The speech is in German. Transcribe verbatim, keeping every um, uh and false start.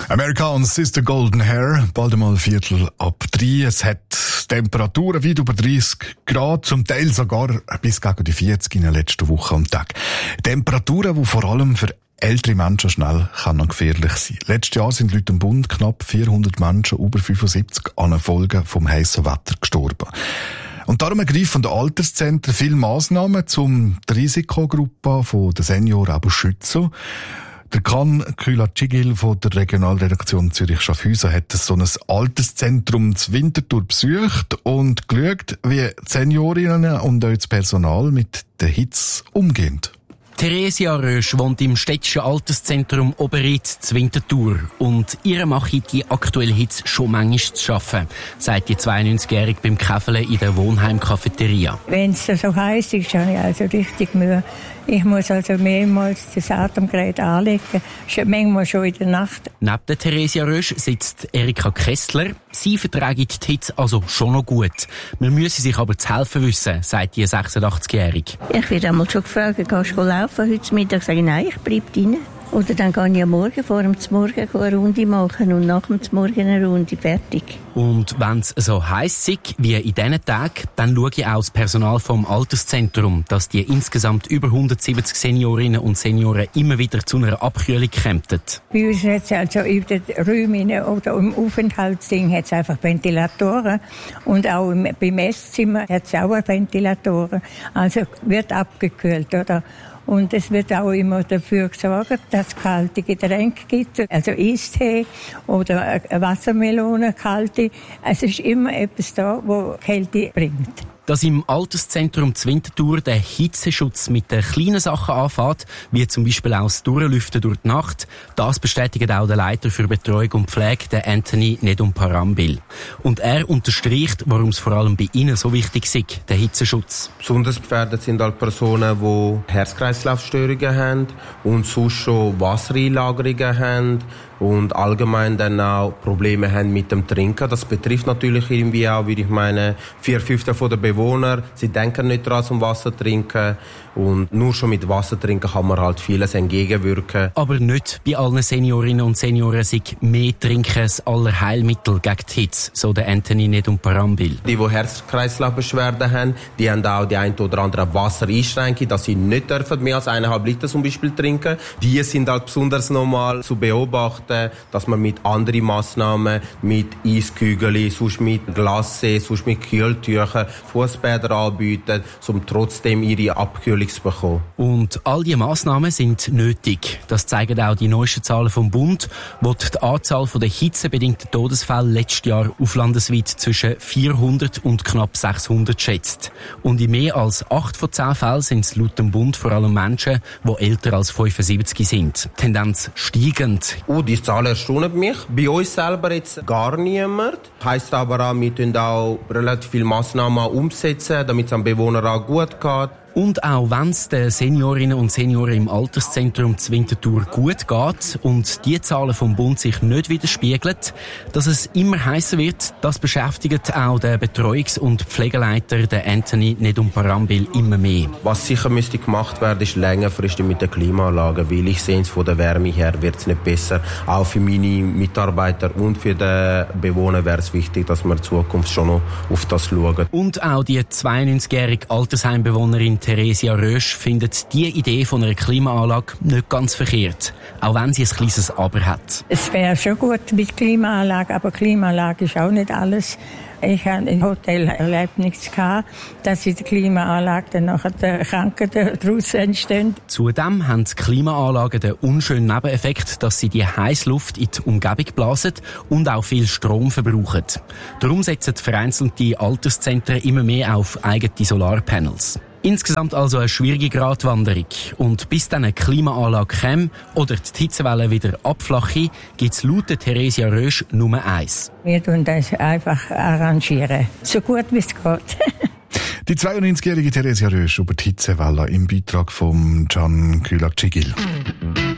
America und Sister Golden Hair, bald einmal Viertel ab drei. Es hat Temperaturen weit über dreißig Grad, zum Teil sogar bis gegen die vierzig in den letzten Wochen und Tagen. Temperaturen, die vor allem für ältere Menschen schnell kann noch gefährlich sein. Letztes Jahr sind laut dem Bund knapp vierhundert Menschen über fünfundsiebzig an den Folgen vom heissen Wetter gestorben. Und darum ergreifen die Alterszentren viele Massnahmen, um die Risikogruppe der Senioren aber zu schützen. Der Can Kühler-Cigil von der Regionalredaktion Zürich-Schaffhausen hat so ein Alterszentrum zu Winterthur besucht und geschaut, wie die Seniorinnen und auch das Personal mit der Hitze umgehen. Theresia Rösch wohnt im städtischen Alterszentrum Oberitz zu Winterthur und ihr mache die aktuelle Hitze schon manchmal zu schaffen, sagt die zweiundneunzigjährige beim Käfele in der Wohnheim-Cafeteria. Wenn es so heiß ist, habe ich also richtig Mühe. Ich muss also mehrmals das Atemgerät anlegen, manchmal schon in der Nacht. Neben der Theresia Rösch sitzt Erika Kessler. Sie verträgt die Hitze also schon noch gut. Man müsse sich aber zu helfen wissen, sagt die sechsundachtzigjährige. Ich werde einmal schon gefragt, gehst du laufen heute Mittag? Sage ich, nein, ich bleibe drinnen. Oder dann gehe ich am Morgen vor dem Morgen eine Runde machen und nach dem Morgen eine Runde, fertig. Und wenn es so heiß ist wie in diesen Tagen, dann schaue ich auch das Personal vom Alterszentrum, dass die insgesamt über hundertsiebzig Seniorinnen und Senioren immer wieder zu einer Abkühlung kämpfen. Bei uns hat es also in den Räumen oder im Aufenthaltsding hat es einfach Ventilatoren. Und auch im, beim Esszimmer hat es auch Ventilatoren. Also wird abgekühlt, oder? Und es wird auch immer dafür gesorgt, dass es kalte Getränke gibt, also Eistee oder Wassermelone, kalte. Es ist immer etwas da, das Kälte bringt. Dass im Alterszentrum zu Winterthur der Hitzeschutz mit den kleinen Sachen anfängt, wie zum Beispiel auch das Durchlüften durch die Nacht, das bestätigt auch der Leiter für Betreuung und Pflege, der Anthony Nedum-Parambil. Und er unterstreicht, warum es vor allem bei ihnen so wichtig ist, der Hitzeschutz. Besonders gefährdet sind halt Personen, die Herz-Kreislauf-Störungen haben und sonst schon Wassereinlagerungen haben und allgemein dann auch Probleme haben mit dem Trinken. Das betrifft natürlich irgendwie auch, wie ich meine, vier Fünfte von den Bewohnern. Sie denken nicht daran, zum Wasser trinken. Und nur schon mit Wasser trinken kann man halt vieles entgegenwirken. Aber nicht bei allen Seniorinnen und Senioren sind mehr Trinken das Allerheilmittel gegen die Hitze, so der Anthony Nedum-Parambil. Die, die Herz-Kreislauf-Beschwerden haben, die haben auch die ein oder andere Wassereinschränkung, dass sie nicht dürfen mehr als eineinhalb Liter zum Beispiel trinken. Die sind halt besonders normal zu beobachten, dass man mit anderen Massnahmen, mit Eiskügeln, sonst mit Glace, sonst mit Kühltüchern, Fußbäder anbieten, um trotzdem ihre Abkühlung zu bekommen. Und all diese Massnahmen sind nötig. Das zeigen auch die neuesten Zahlen vom Bund, wo die Anzahl der hitzebedingten Todesfälle letztes Jahr auf landesweit zwischen vierhundert und knapp sechshundert schätzt. Und in mehr als acht von zehn Fällen sind es laut dem Bund vor allem Menschen, die älter als fünfundsiebzig sind. Tendenz steigend. Oh, die Zahlen erstaunen mich. Bei uns selber jetzt gar niemand. Heisst aber auch, wir tun auch relativ viele Massnahmen umsetzen, damit es am Bewohner auch gut geht. Und auch wenn es den Seniorinnen und Senioren im Alterszentrum zu Winterthur gut geht und die Zahlen vom Bund sich nicht widerspiegeln, dass es immer heißer wird, das beschäftigt auch der Betreuungs- und Pflegeleiter, der Anthony Nedum-Parambil, immer mehr. Was sicher müsste gemacht werden, ist längerfristig mit den Klimaanlagen, weil ich sehe, von der Wärme her wird es nicht besser. Auch für meine Mitarbeiter und für die Bewohner wäre es wichtig, dass wir in Zukunft schon noch auf das schauen. Und auch die zweiundneunzigjährige Altersheimbewohnerin Theresia Rösch findet die Idee von einer Klimaanlage nicht ganz verkehrt, auch wenn sie ein kleines Aber hat. Es wäre schon gut mit Klimaanlage, aber Klimaanlage ist auch nicht alles. Ich habe im Hotel erlebt nichts gehabt, dass in der Klimaanlage dann nachher die Krankheiten daraus entstehen. Zudem haben die Klimaanlagen den unschönen Nebeneffekt, dass sie die heiße Luft in die Umgebung blasen und auch viel Strom verbrauchen. Darum setzen vereinzelte Alterszentren immer mehr auf eigene Solarpanels. Insgesamt also eine schwierige Gratwanderung. Und bis dann eine Klimaanlage käme oder die Hitzewelle wieder abflache, gibt es laut Theresia Rösch Nummer eins. Wir tun das einfach arrangieren, so gut wie es geht. Die zweiundneunzigjährige Theresia Rösch über die Hitzewelle im Beitrag von Can Kühler-Cigil.